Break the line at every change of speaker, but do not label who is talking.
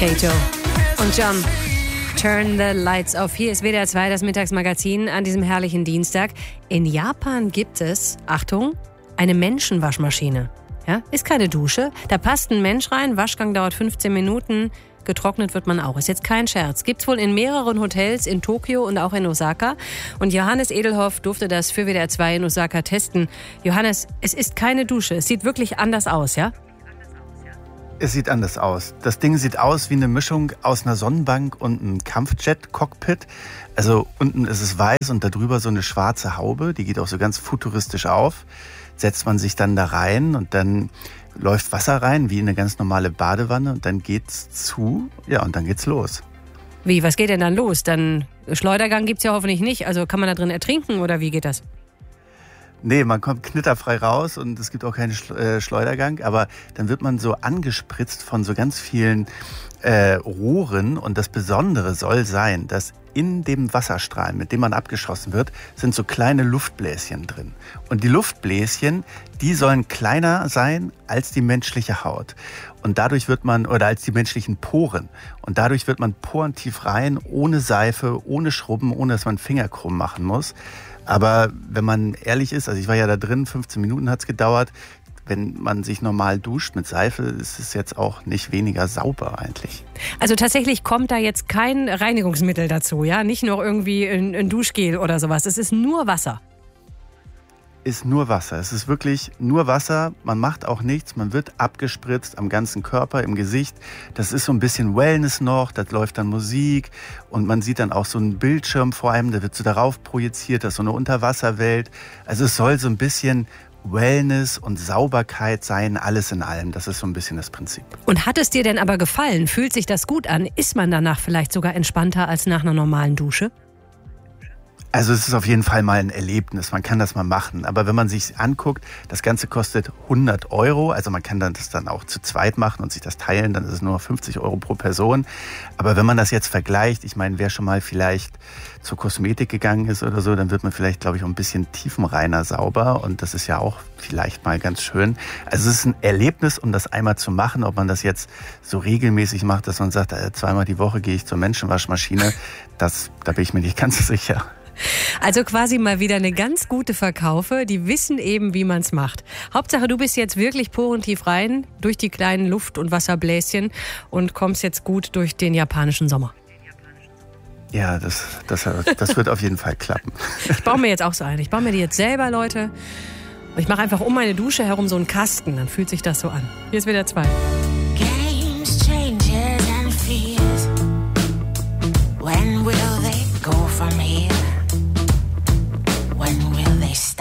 Kato und John. Turn the lights off. Hier ist WDR 2, das Mittagsmagazin an diesem herrlichen Dienstag. In Japan gibt es, Achtung, eine Menschenwaschmaschine. Ja, ist keine Dusche. Da passt ein Mensch rein, Waschgang dauert 15 Minuten, getrocknet wird man auch. Ist jetzt kein Scherz. Gibt's wohl in mehreren Hotels in Tokio und auch in Osaka. Und Johannes Edelhoff durfte das für WDR 2 in Osaka testen. Johannes, es ist keine Dusche. Es sieht wirklich anders aus, ja?
Es sieht anders aus. Das Ding sieht aus wie eine Mischung aus einer Sonnenbank und einem Kampfjet-Cockpit. Also unten ist es weiß und darüber so eine schwarze Haube. Die geht auch so ganz futuristisch auf. Setzt man sich dann da rein und dann läuft Wasser rein, wie in eine ganz normale Badewanne. Und dann geht's zu, ja, und dann geht's los.
Wie, was geht denn dann los? Dann Schleudergang gibt's ja hoffentlich nicht. Also kann man da drin ertrinken oder wie geht das?
Nee, man kommt knitterfrei raus und es gibt auch keinen Schleudergang, aber dann wird man so angespritzt von so ganz vielen Rohren und das Besondere soll sein, dass in dem Wasserstrahl, mit dem man abgeschossen wird, sind so kleine Luftbläschen drin. Und die Luftbläschen, die sollen kleiner sein als die menschliche Haut. Und dadurch wird man, oder als die menschlichen Poren. Und dadurch wird man porentief rein, ohne Seife, ohne Schrubben, ohne dass man Finger krumm machen muss. Aber wenn man ehrlich ist, also ich war ja da drin, 15 Minuten hat's gedauert. Wenn man sich normal duscht mit Seife, ist es jetzt auch nicht weniger sauber eigentlich.
Also tatsächlich kommt da jetzt kein Reinigungsmittel dazu, ja? Nicht noch irgendwie ein Duschgel oder sowas. Es ist nur Wasser.
Ist nur Wasser. Es ist wirklich nur Wasser. Man macht auch nichts. Man wird abgespritzt am ganzen Körper, im Gesicht. Das ist so ein bisschen Wellness noch. Da läuft dann Musik und man sieht dann auch so einen Bildschirm vor einem. Da wird so darauf projiziert. Das ist so eine Unterwasserwelt. Also es soll so ein bisschen Wellness und Sauberkeit sein, alles in allem. Das ist so ein bisschen das Prinzip.
Und hat es dir denn aber gefallen? Fühlt sich das gut an? Ist man danach vielleicht sogar entspannter als nach einer normalen Dusche?
Also es ist auf jeden Fall mal ein Erlebnis, man kann das mal machen. Aber wenn man sich anguckt, das Ganze kostet 100 €. Also man kann das dann auch zu zweit machen und sich das teilen, dann ist es nur 50 € pro Person. Aber wenn man das jetzt vergleicht, ich meine, wer schon mal vielleicht zur Kosmetik gegangen ist oder so, dann wird man vielleicht, glaube ich, auch ein bisschen tiefenreiner sauber. Und das ist ja auch vielleicht mal ganz schön. Also es ist ein Erlebnis, um das einmal zu machen. Ob man das jetzt so regelmäßig macht, dass man sagt, zweimal die Woche gehe ich zur Menschenwaschmaschine, da bin ich mir nicht ganz sicher.
Also quasi mal wieder eine ganz gute Verkaufe, die wissen eben, wie man es macht. Hauptsache, du bist jetzt wirklich porentief rein durch die kleinen Luft- und Wasserbläschen und kommst jetzt gut durch den japanischen Sommer.
Ja, das wird auf jeden Fall klappen.
Ich baue mir jetzt auch so ein. Ich baue mir die jetzt selber, Leute. Ich mache einfach um meine Dusche herum so einen Kasten, dann fühlt sich das so an. Hier ist WDR 2.